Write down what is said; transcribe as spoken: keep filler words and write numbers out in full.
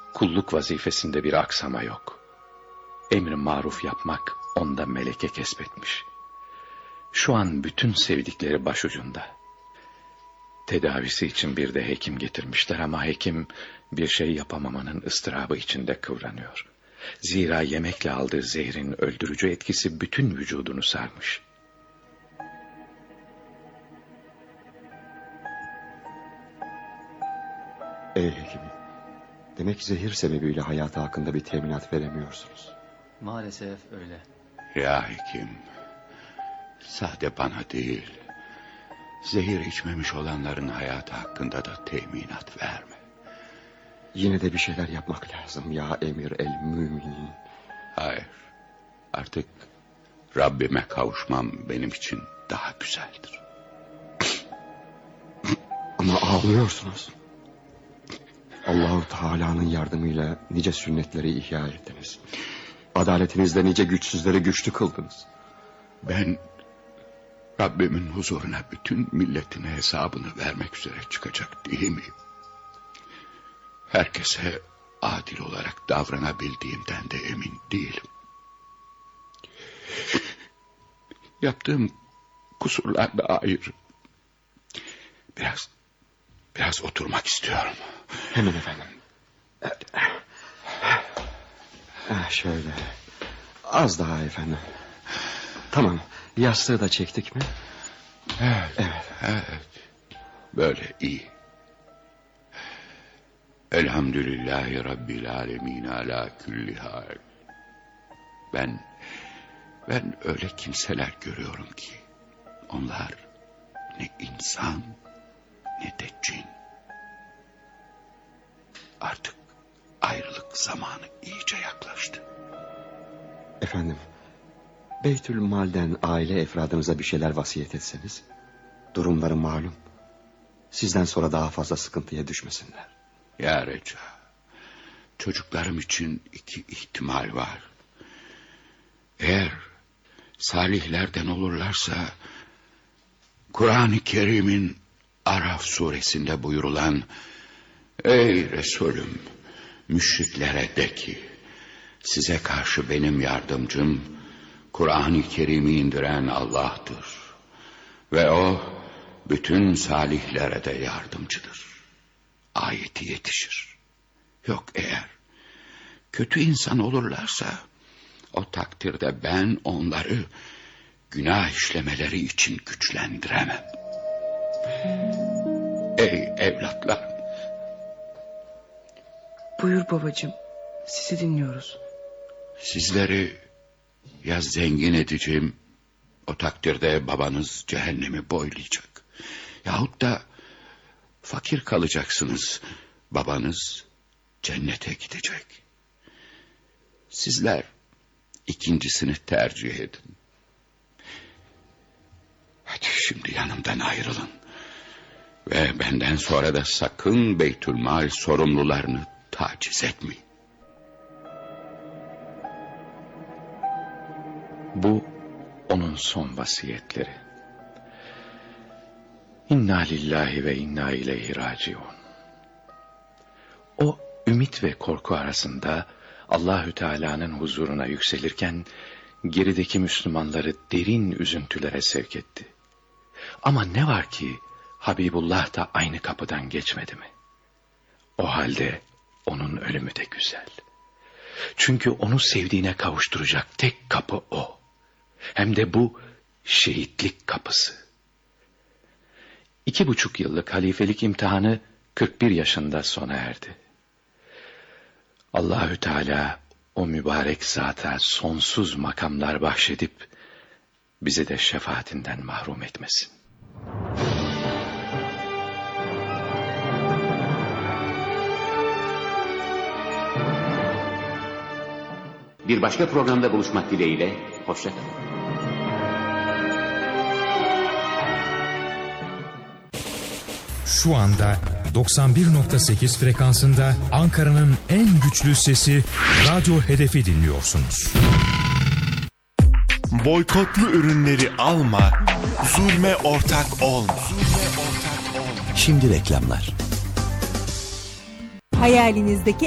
Kulluk vazifesinde bir aksama yok. Emr-i maruf yapmak onda meleke kesbetmiş. Şu an bütün sevdikleri başucunda. Tedavisi için bir de hekim getirmişler ama hekim bir şey yapamamanın ıstırabı içinde kıvranıyor. Zira yemekle aldığı zehrin öldürücü etkisi bütün vücudunu sarmış. Ey hekim, demek zehir sebebiyle hayatı hakkında bir teminat veremiyorsunuz. Maalesef öyle. Ya hekim, sade bana değil, zehir içmemiş olanların hayatı hakkında da teminat verme. Yine de bir şeyler yapmak lazım ya emir el müminin. Hayır, artık Rabbime kavuşmam benim için daha güzeldir. Ama ağlıyorsunuz. Allahu Teala'nın yardımıyla nice sünnetleri ihya ettiniz. Adaletinizle nice güçsüzleri güçlü kıldınız. Ben Rabbimin huzuruna bütün milletine hesabını vermek üzere çıkacak değil miyim? Herkese adil olarak davranabildiğimden de emin değilim. Yaptığım kusurlar da ayrı. Biraz, biraz oturmak istiyorum. Hemen efendim. Ah, şöyle. Az daha efendim. Tamam. Yastığı da çektik mi? Evet, Evet. evet. Böyle iyi. Elhamdülillahi Rabbil alemin ala külli hal. Ben, ben öyle kimseler görüyorum ki, onlar ne insan ne de cin. Artık ayrılık zamanı iyice yaklaştı. Efendim, Beytül Mal'den aile efradınıza bir şeyler vasiyet etseniz, durumları malum. Sizden sonra daha fazla sıkıntıya düşmesinler. Ya Reca, çocuklarım için iki ihtimal var. Eğer salihlerden olurlarsa, Kur'an-ı Kerim'in Araf suresinde buyurulan, ey Resulüm, müşriklere de ki, size karşı benim yardımcım, Kur'an-ı Kerim'i indiren Allah'tır. Ve o, bütün salihlere de yardımcıdır. Ayeti yetişir. Yok eğer kötü insan olurlarsa, o takdirde ben onları günah işlemeleri için güçlendiremem. Ey evlatlarım! Buyur babacığım, sizi dinliyoruz. Sizleri ya zengin edeceğim, o takdirde babanız cehennemi boylayacak. Yahut da fakir kalacaksınız, babanız cennete gidecek. Sizler ikincisini tercih edin. Hadi şimdi yanımdan ayrılın. Ve benden sonra da sakın Beytülmal sorumlularını taciz etmeyin. Bu onun son vasiyetleri. İnna lillahi ve inna ileyhi raciun. O ümit ve korku arasında Allahü Teala'nın huzuruna yükselirken gerideki Müslümanları derin üzüntülere sevk etti. Ama ne var ki Habibullah da aynı kapıdan geçmedi mi? O halde onun ölümü de güzel. Çünkü onu sevdiğine kavuşturacak tek kapı o. Hem de bu şehitlik kapısı. İki buçuk yıllık halifelik imtihanı kırk bir yaşında sona erdi. Allahü Teala o mübarek zata sonsuz makamlar bahşedip bizi de şefaatinden mahrum etmesin. Bir başka programda buluşmak dileğiyle, hoşça kalın. Şu anda doksan bir nokta sekiz frekansında Ankara'nın en güçlü sesi Radyo Hedef'i dinliyorsunuz. Boykotlu ürünleri alma, zulme ortak olma. Şimdi reklamlar. Hayalinizdeki